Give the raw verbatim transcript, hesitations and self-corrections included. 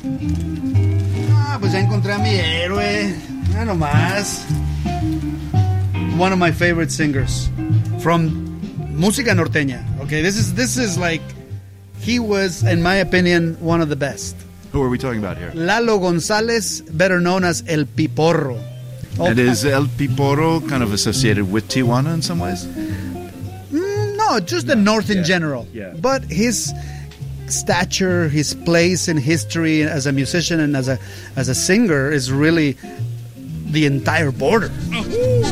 Ah, pues ya encontré a mi héroe. Ya nomás. One of my favorite singers from música norteña. Okay, this is this is like he was, in my opinion, one of the best. Who are we talking about here? Lalo Gonzalez, better known as El Piporro. Oh, and is El Piporro kind of associated with Tijuana in some ways? Mm, no, just the north in yeah, general. yeah. But his stature, his place in history as a musician and as a as a singer is really the entire border.